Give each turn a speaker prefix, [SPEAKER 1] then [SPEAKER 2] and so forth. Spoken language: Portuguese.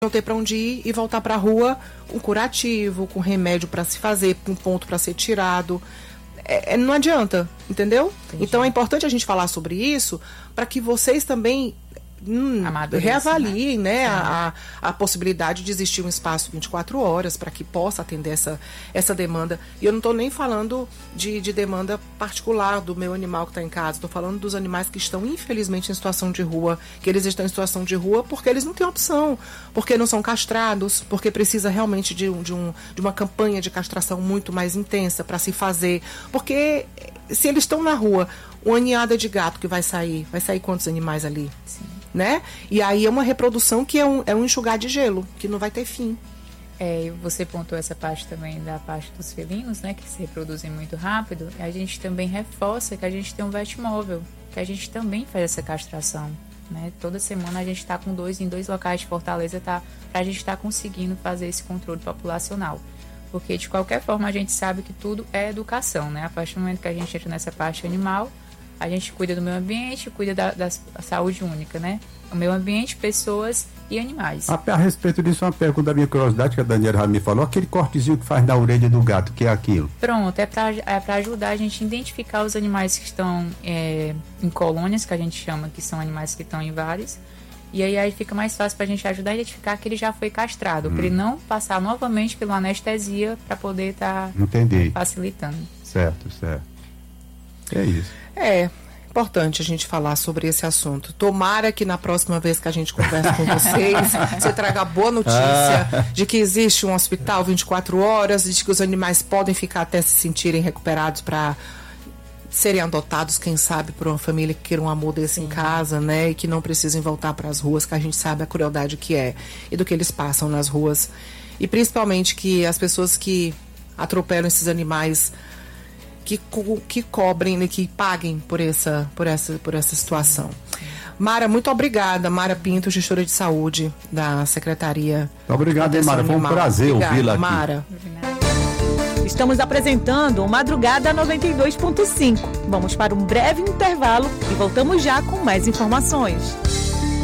[SPEAKER 1] não ter para onde ir e voltar para a rua com curativo, com remédio para se fazer, com ponto para ser tirado. Não adianta, entendeu? Entendi. Então é importante a gente falar sobre isso para que vocês também reavaliem, né, a possibilidade de existir um espaço 24 horas para que possa atender essa demanda. E eu não estou nem falando de demanda particular do meu animal que está em casa, estou falando dos animais que estão, infelizmente, em situação de rua, que eles estão em situação de rua porque eles não têm opção, porque não são castrados, porque precisa realmente de uma campanha de castração muito mais intensa para se fazer, porque se eles estão na rua, uma ninhada de gato que vai sair quantos animais ali? Sim. Né? E aí é uma reprodução que é um enxugar de gelo, que não vai ter fim.
[SPEAKER 2] Você pontuou essa parte também da parte dos felinos, né, que se reproduzem muito rápido. E a gente também reforça que a gente tem um vetmóvel, que a gente também faz essa castração, né? Toda semana a gente está com em dois locais de Fortaleza, para a gente estar conseguindo fazer esse controle populacional. Porque de qualquer forma a gente sabe que tudo é educação, né? A partir do momento que a gente entra nessa parte animal, a gente cuida do meio ambiente, cuida da saúde única, né? O meio ambiente, pessoas e animais.
[SPEAKER 3] A respeito disso, uma pergunta da minha curiosidade, que a Daniela já me falou, aquele cortezinho que faz na orelha do gato, que é aquilo?
[SPEAKER 2] Pronto, é para ajudar a gente a identificar os animais que estão em colônias, que a gente chama, que são animais que estão em vários. E aí fica mais fácil para a gente ajudar a identificar que ele já foi castrado, para ele não passar novamente pela anestesia, para poder estar facilitando.
[SPEAKER 3] Certo. É isso.
[SPEAKER 1] É importante a gente falar sobre esse assunto. Tomara que na próxima vez que a gente conversa com vocês, você traga a boa notícia de que existe um hospital 24 horas, de que os animais podem ficar até se sentirem recuperados para serem adotados, quem sabe, por uma família que queira um amor desse em casa, né? E que não precisem voltar para as ruas, que a gente sabe a crueldade que é e do que eles passam nas ruas. E principalmente que as pessoas que atropelam esses animais que cobrem, né, que paguem por essa situação. Mara, muito obrigada. Mara Pinto, gestora de saúde da Secretaria.
[SPEAKER 3] Obrigado, Mara. Foi um prazer ouvi-la aqui.
[SPEAKER 1] Mara.
[SPEAKER 4] Estamos apresentando o Madrugada 92.5. Vamos para um breve intervalo e voltamos já com mais informações.